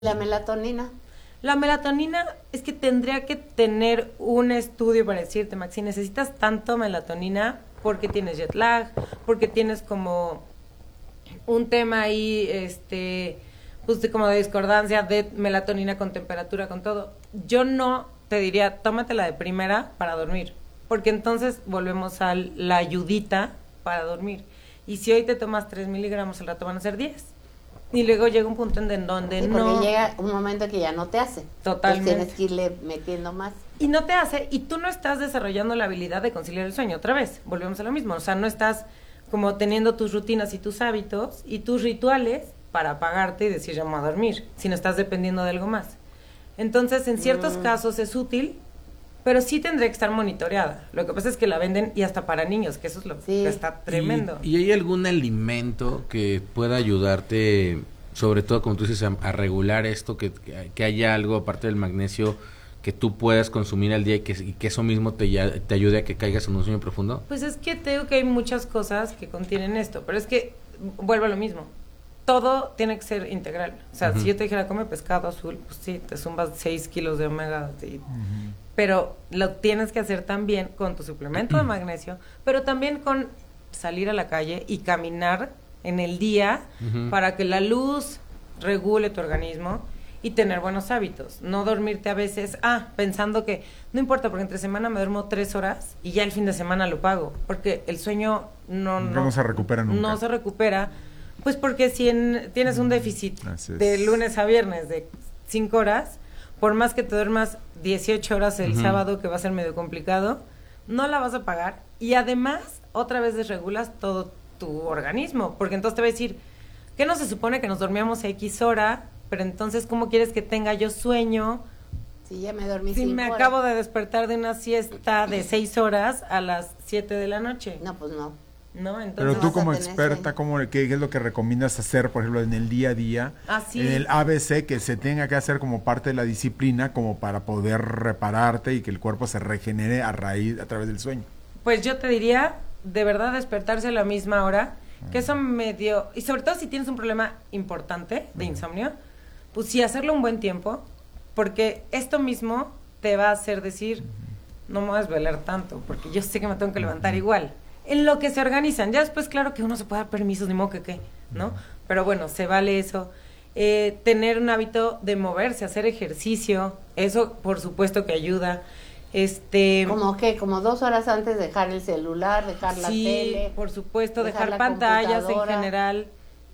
La melatonina. La melatonina es que tendría que tener un estudio para decirte, Maxi, necesitas tanto melatonina porque tienes jet lag, porque tienes como un tema ahí, pues como de discordancia de melatonina con temperatura, con todo. Yo no te diría, tómatela de primera para dormir, porque entonces volvemos a la ayudita para dormir. Y si hoy te tomas 3 miligramos, al rato van a ser 10. Y luego llega un punto en donde sí, no... porque llega un momento que ya no te hace. Totalmente. Entonces tienes que irle metiendo más. Y no te hace, y tú no estás desarrollando la habilidad de conciliar el sueño. Otra vez, volvemos a lo mismo. O sea, no estás como teniendo tus rutinas y tus hábitos y tus rituales para apagarte y decir ya me voy a dormir, sino estás dependiendo de algo más. Entonces, en ciertos casos es útil, pero sí tendría que estar monitoreada. Lo que pasa es que la venden y hasta para niños, que eso es lo que está tremendo. ¿Y hay algún alimento que pueda ayudarte, sobre todo como tú dices, a regular esto, que haya algo aparte del magnesio que tú puedas consumir al día y que eso mismo te ayude a que caigas en un sueño profundo? Pues es que te digo que hay muchas cosas que contienen esto, pero es que vuelvo a lo mismo. Todo tiene que ser integral. O sea, si yo te dijera come pescado azul, pues sí, te zumbas 6 kilos de omega. Pero lo tienes que hacer también con tu suplemento de magnesio, pero también con salir a la calle y caminar en el día para que la luz regule tu organismo y tener buenos hábitos. No dormirte a veces, pensando que no importa, porque entre semana me duermo 3 horas y ya el fin de semana lo pago, porque el sueño no se recupera nunca. No se recupera, pues porque si tienes un déficit de lunes a viernes de 5 horas, por más que te duermas 18 horas el sábado, que va a ser medio complicado, no la vas a pagar. Y además, otra vez desregulas todo tu organismo, porque entonces te va a decir, ¿qué no se supone que nos dormíamos a X hora? Pero entonces, ¿cómo quieres que tenga yo sueño? Sí, ya me dormí si 5 me horas. Acabo de despertar de una siesta de 6 horas a las 7 de la noche. No, pues no. ¿No? Entonces, pero tú como experta, ¿qué es lo que recomiendas hacer, por ejemplo, en el día a día, en el ABC, que se tenga que hacer como parte de la disciplina, como para poder repararte y que el cuerpo se regenere a través del sueño? Pues yo te diría, de verdad, despertarse a la misma hora, que eso medio, y sobre todo si tienes un problema importante de insomnio, pues sí, hacerlo un buen tiempo, porque esto mismo te va a hacer decir, no me voy a desvelar tanto, porque yo sé que me tengo que levantar igual. En lo que se organizan, ya después claro que uno se puede dar permisos, ni modo que qué, ¿no? Pero bueno, se vale eso. Tener un hábito de moverse, hacer ejercicio, eso por supuesto que ayuda. ¿Cómo qué? ¿Como 2 horas antes dejar el celular, dejar la tele? Sí, por supuesto, dejar pantallas en general.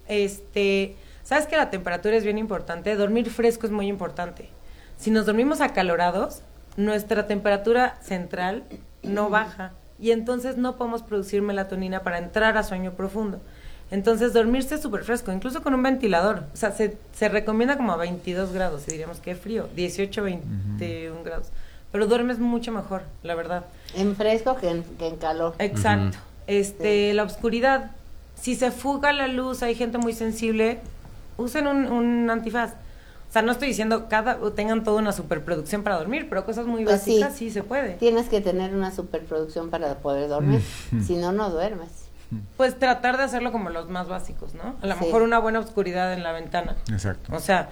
¿Sabes que la temperatura es bien importante? Dormir fresco es muy importante. Si nos dormimos acalorados, nuestra temperatura central no baja. Y entonces no podemos producir melatonina para entrar a sueño profundo. Entonces dormirse súper fresco, incluso con un ventilador. O sea, se recomienda como a 22 grados, y diríamos que frío, 18, 21 grados. Pero duermes mucho mejor, la verdad. En fresco que en calor. Exacto. La oscuridad, si se fuga la luz, hay gente muy sensible, usen un antifaz. O sea, no estoy diciendo tengan toda una superproducción para dormir, pero cosas muy básicas sí se puede. Tienes que tener una superproducción para poder dormir, si no, no duermes. Pues tratar de hacerlo como los más básicos, ¿no? A lo mejor una buena oscuridad en la ventana. Exacto. O sea,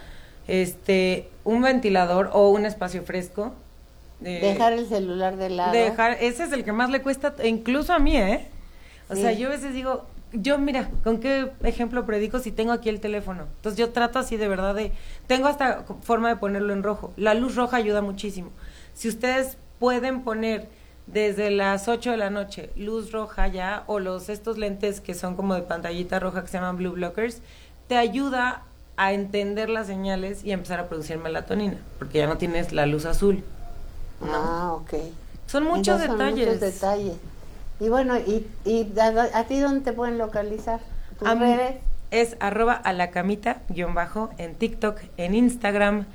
un ventilador o un espacio fresco. Dejar el celular de lado. Ese es el que más le cuesta, incluso a mí, ¿eh? O sea, yo a veces digo... mira, ¿con qué ejemplo predico si tengo aquí el teléfono? Entonces yo trato así de verdad tengo hasta forma de ponerlo en rojo. La luz roja ayuda muchísimo. Si ustedes pueden poner desde las 8 de la noche luz roja ya, o estos lentes que son como de pantallita roja que se llaman blue blockers, te ayuda a entender las señales y a empezar a producir melatonina, porque ya no tienes la luz azul, ¿no? Ok. Son muchos detalles. Son muchos detalles. Y bueno, ¿y a ti dónde te pueden localizar? ¿Tus redes? Es @alacamita_ en TikTok, en Instagram,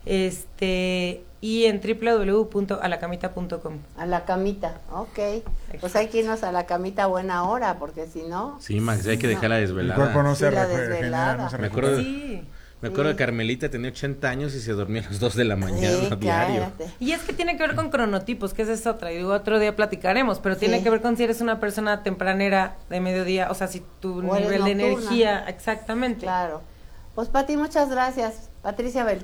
y en www.alacamita.com. A la camita, ok. Pues hay que irnos a la camita a buena hora, porque si no... Sí, Max, hay que dejarla desvelada. El cuerpo no se regenera, no se Me acuerdo recupera. Me acuerdo de Carmelita, tenía 80 años y se dormía a las 2 de la mañana diario. Y es que tiene que ver con cronotipos, que esa es otra, y digo, otro día platicaremos, pero tiene que ver con si eres una persona tempranera de mediodía, o sea, si tu nivel de energía, exactamente. Claro. Pues Pati, muchas gracias. Patricia Beltrán.